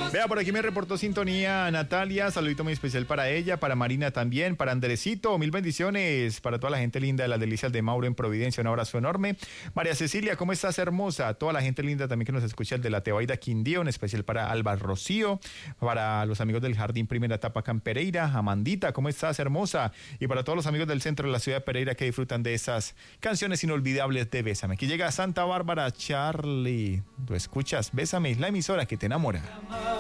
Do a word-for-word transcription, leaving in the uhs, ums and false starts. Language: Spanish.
Vea, por aquí me reportó sintonía Natalia, saludito muy especial para ella, para Marina también, para Andresito, mil bendiciones, para toda la gente linda de las delicias de Mauro en Providencia, un abrazo enorme. María Cecilia, ¿cómo estás, hermosa? Toda la gente linda también que nos escucha, el de la Tebaida Quindío, en especial para Alba Rocío, para los amigos del Jardín Primera Etapa Can Pereira, Amandita, ¿cómo estás, hermosa? Y para todos los amigos del centro de la ciudad de Pereira que disfrutan de esas canciones inolvidables de Bésame. Aquí llega Santa Bárbara, Charlie, ¿tú escuchas? Bésame, es la emisora que te enamora.